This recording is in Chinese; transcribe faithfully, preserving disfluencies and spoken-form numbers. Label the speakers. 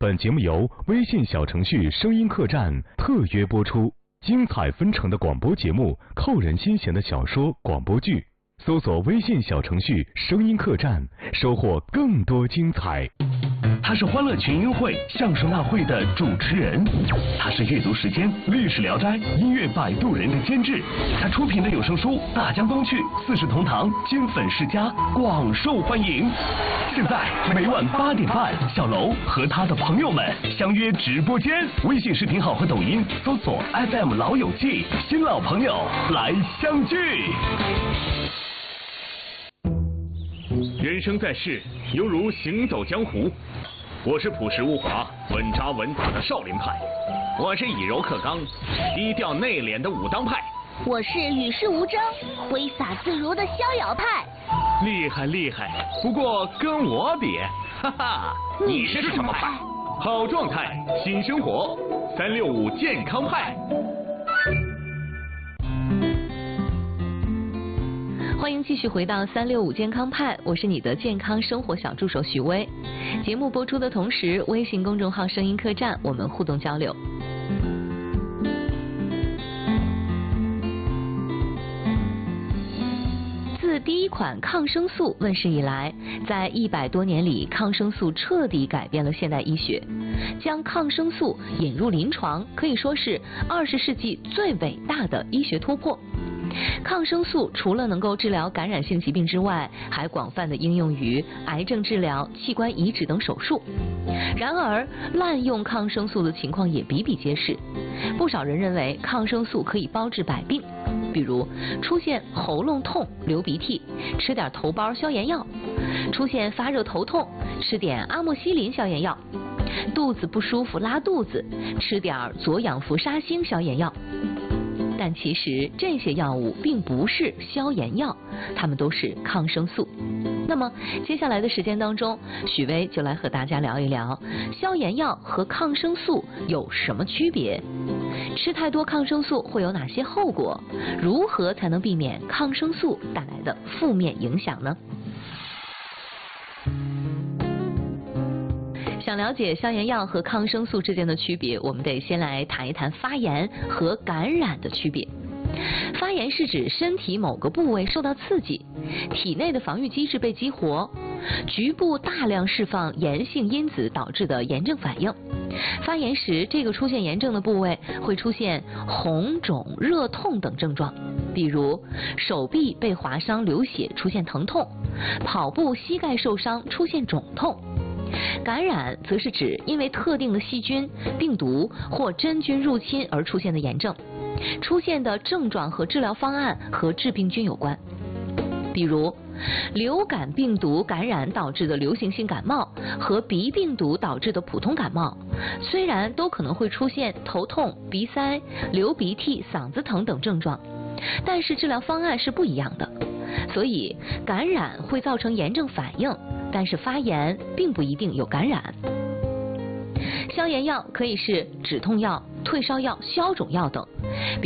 Speaker 1: 本节目由微信小程序声音客栈特约播出，精彩纷呈的广播节目，扣人心弦的小说、广播剧，搜索微信小程序声音客栈，收获更多精彩。
Speaker 2: 他是欢乐群英会相声大会的主持人，他是阅读时间历史聊斋音乐摆渡人的监制，他出品的有声书《大江东去》《四世同堂》金粉世家广受欢迎。现在每晚八点半，小楼和他的朋友们相约直播间，微信视频号和抖音搜索 F M 老友记，新老朋友来相聚。
Speaker 3: 人生在世，犹如行走江湖。我是朴实无华、稳扎稳打的少林派，我是以柔克刚、低调内敛的武当派，
Speaker 4: 我是与世无争、挥洒自如的逍遥派。
Speaker 3: 厉害厉害，不过跟我比，哈哈，
Speaker 4: 你是什么派？
Speaker 3: 好状态，新生活，三六五健康派。
Speaker 5: 欢迎继续回到三六五健康派，我是你的健康生活小助手许巍。节目播出的同时，微信公众号声音客栈我们互动交流。自第一款抗生素问世以来，在一百多年里，抗生素彻底改变了现代医学，将抗生素引入临床，可以说是二十世纪最伟大的医学突破。抗生素除了能够治疗感染性疾病之外，还广泛的应用于癌症治疗、器官移植等手术。然而，滥用抗生素的情况也比比皆是。不少人认为抗生素可以包治百病，比如出现喉咙痛、流鼻涕，吃点头孢消炎药；出现发热头痛，吃点阿莫西林消炎药；肚子不舒服、拉肚子，吃点左氧氟沙星消炎药。但其实这些药物并不是消炎药，它们都是抗生素。那么接下来的时间当中，许巍就来和大家聊一聊消炎药和抗生素有什么区别，吃太多抗生素会有哪些后果，如何才能避免抗生素带来的负面影响呢？想了解消炎药和抗生素之间的区别，我们得先来谈一谈发炎和感染的区别。发炎是指身体某个部位受到刺激，体内的防御机制被激活，局部大量释放炎性因子导致的炎症反应。发炎时，这个出现炎症的部位会出现红肿、热痛等症状，比如手臂被划伤流血出现疼痛，跑步膝盖受伤出现肿痛。感染则是指因为特定的细菌、病毒或真菌入侵而出现的炎症，出现的症状和治疗方案和致病菌有关。比如流感病毒感染导致的流行性感冒和鼻病毒导致的普通感冒，虽然都可能会出现头痛、鼻塞、流鼻涕、嗓子疼等症状，但是治疗方案是不一样的。所以感染会造成炎症反应，但是发炎并不一定有感染。消炎药可以是止痛药、退烧药、消肿药等。